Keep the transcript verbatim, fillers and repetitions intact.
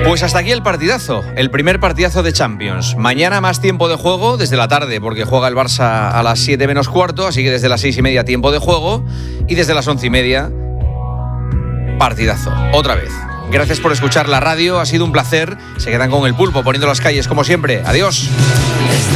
Pues hasta aquí el partidazo, el primer partidazo de Champions. Mañana más tiempo de juego desde la tarde, porque juega el Barça a las siete menos cuarto, así que desde las seis y media tiempo de juego, y desde las once y media partidazo, otra vez. Gracias por escuchar la radio, ha sido un placer. Se quedan con el Pulpo poniendo las calles como siempre. Adiós.